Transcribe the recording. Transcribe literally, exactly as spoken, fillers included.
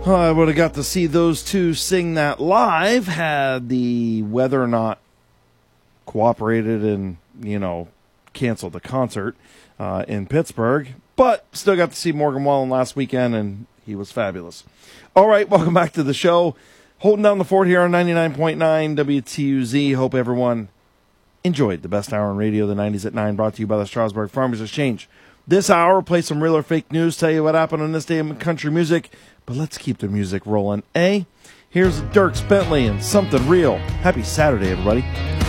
Oh, I would have got to see those two sing that live had the weather not cooperated and, you know, canceled the concert uh, in Pittsburgh. But still got to see Morgan Wallen last weekend, and he was fabulous. All right, welcome back to the show. Holding down the fort here on ninety-nine point nine W T U Z. Hope everyone enjoyed the best hour on radio, the nineties at nine, brought to you by the Strasburg Farmers Exchange. This hour, we'll play some real or fake news, tell you what happened on this day in country music, but let's keep the music rolling. A, here's Dierks Bentley and Something Real. Happy Saturday, everybody.